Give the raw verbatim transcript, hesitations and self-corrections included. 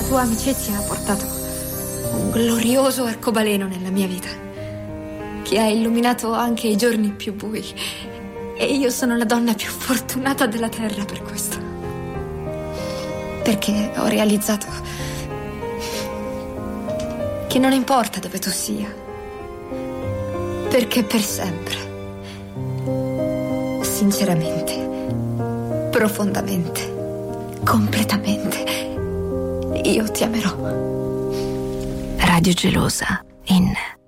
tua amicizia ha portato un glorioso arcobaleno nella mia vita, che ha illuminato anche i giorni più bui. E io sono la donna più fortunata della terra per questo. Perché ho realizzato che non importa dove tu sia, perché per sempre, sinceramente, profondamente, completamente, io ti amerò. Radio Gelosa in